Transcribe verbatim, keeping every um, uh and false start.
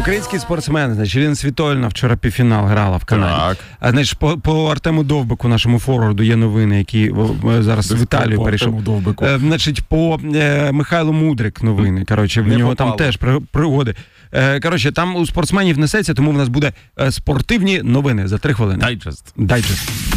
Український спортсмен, значить, Ірина Світоліна вчора півфінал грала в Канаді. Так. А, значить, по, по Артему Довбику, нашому форварду, є новини, які зараз Без в Італію перейшов. Е, значить, по е, Михайлу Мудрик новини. Коротше, в Не нього попало. Там теж при, пригоди. Е, коротше, там у спортсменів несеться, тому в нас буде е, спортивні новини за три хвилини. Дайджест. Дайджест.